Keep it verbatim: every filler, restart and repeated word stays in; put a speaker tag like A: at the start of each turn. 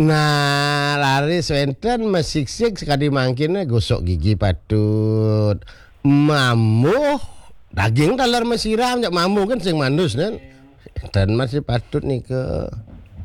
A: Nah, laris wenten mesiksik sekali mangkine gosok gigi patut. Mamuh daging talar mesiram jak mamu kan sing manus kan. Dan masih patut nih ke